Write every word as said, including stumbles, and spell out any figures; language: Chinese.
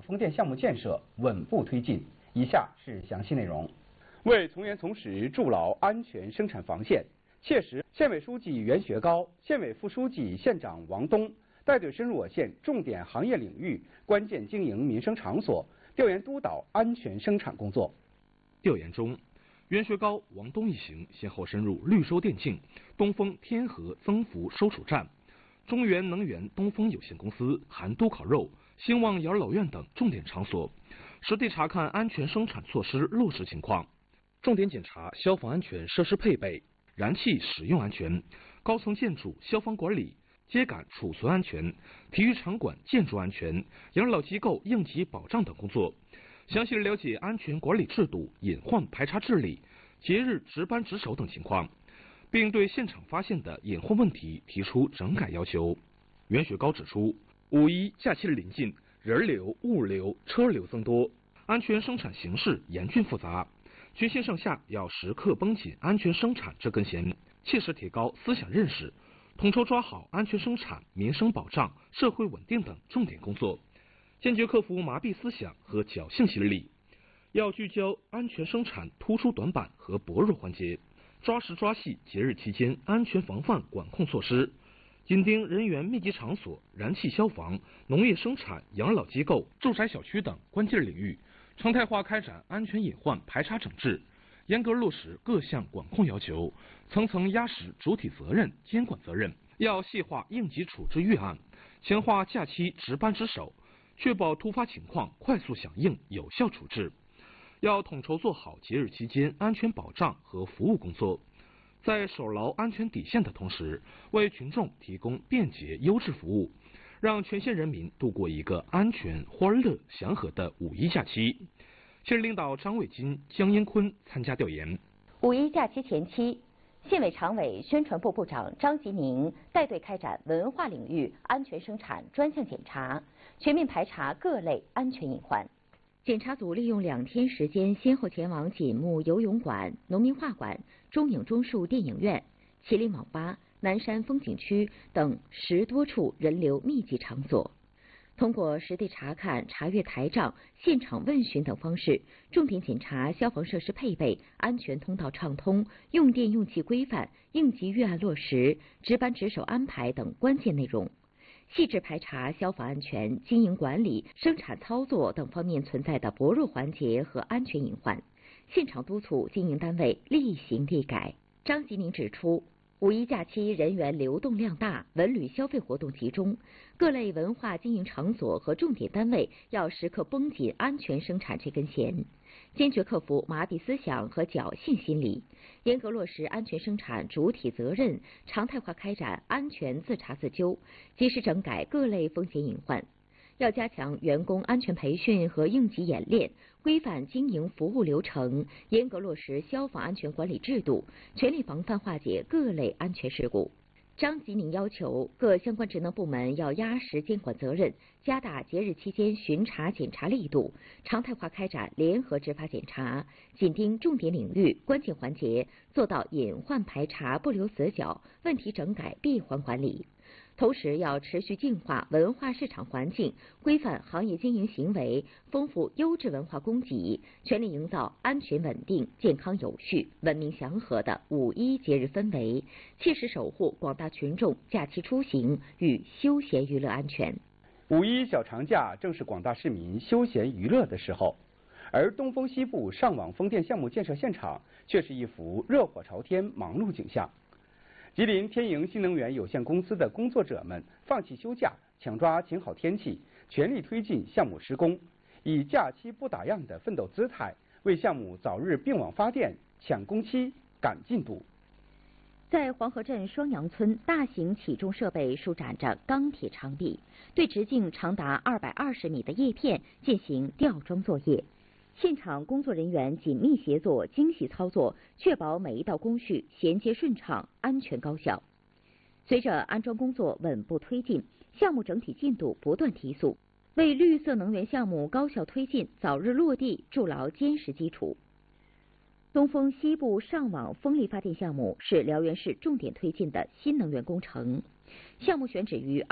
风电项目建设稳步推进。以下是详细内容。为从严从实筑牢安全生产防线，切实县委书记袁学高、县委副书记、县长王东带队深入我县重点行业领域、关键经营民生场所，调研督导安全生产工作。 调研中，袁学高、王东一行先后深入绿收电竞、东风天河增幅收储站、中原能源东风有限公司、韩都烤肉、兴旺养老院等重点场所，实地查看安全生产措施落实情况，重点检查消防安全设施配备、燃气使用安全、高层建筑消防管理、秸秆储存安全、体育场馆建筑安全、养老机构应急保障等工作，详细了解安全管理制度、隐患排查治理、节日值班值守等情况，并对现场发现的隐患问题提出整改要求。袁学高指出，五一假期临近，人流、物流、车流增多，安全生产形势严峻复杂，军心上下要时刻绷紧安全生产这根弦，切实提高思想认识，统筹抓好安全生产、民生保障、社会稳定等重点工作，坚决克服麻痹思想和侥幸心理。要聚焦安全生产突出短板和薄弱环节，抓实抓细节日期间安全防范管控措施，紧盯人员密集场所、燃气消防、农业生产、养老机构、住宅小区等关键领域，常态化开展安全隐患排查整治，严格落实各项管控要求，层层压实主体责任、监管责任。要细化应急处置预案，强化假期值班值守，确保突发情况快速响应、有效处置。要统筹做好节日期间安全保障和服务工作，在守牢安全底线的同时，为群众提供便捷优质服务，让全县人民度过一个安全、欢乐、祥和的五一假期。县领导张卫金、江英坤参加调研。 五一假期前期，县委常委、宣传部部长张吉宁带队开展文化领域安全生产专项检查，全面排查各类安全隐患。检查组利用两天时间，先后前往锦木游泳馆、农民画馆、中影中树电影院、麒麟网吧、南山风景区等十多处人流密集场所。通过实地查看、查阅台账、现场问询等方式，重点检查消防设施配备、安全通道畅通、用电用气规范、应急预案落实、值班值守安排等关键内容。细致排查消防安全、经营管理、生产操作等方面存在的薄弱环节和安全隐患，现场督促经营单位立行立改。张吉宁指出，五一假期人员流动量大，文旅消费活动集中，各类文化经营场所和重点单位要时刻绷紧安全生产这根弦，坚决克服麻痹思想和侥幸心理，严格落实安全生产主体责任，常态化开展安全自查自纠，及时整改各类风险隐患。要加强员工安全培训和应急演练，规范经营服务流程，严格落实消防安全管理制度，全力防范化解各类安全事故。张吉宁要求各相关职能部门要压实监管责任，加大节日期间巡查检查力度，常态化开展联合执法检查，紧盯重点领域、关键环节，做到隐患排查不留死角，问题整改闭环管理。同时，要持续净化文化市场环境，规范行业经营行为，丰富优质文化供给，全力营造安全稳定、健康有序、文明祥和的五一节日氛围，切实守护广大群众假期出行与休闲娱乐安全。 五一小长假正是广大市民休闲娱乐的时候，而东风西部上网风电项目建设现场却是一幅热火朝天、忙碌景象。吉林天盈新能源有限公司的工作者们放弃休假，抢抓晴好天气，全力推进项目施工，以假期不打烊的奋斗姿态，为项目早日并网发电抢工期、赶进度。 在黄河镇双阳村，大型起重设备舒展着钢铁长臂，对直径长达二百二十米的叶片进行吊装作业。现场工作人员紧密协作，精细操作，确保每一道工序衔接顺畅、安全高效。随着安装工作稳步推进，项目整体进度不断提速，为绿色能源项目高效推进、早日落地筑牢坚实基础。东风西部上网风力发电项目是辽源市重点推进的新能源工程，项目选址于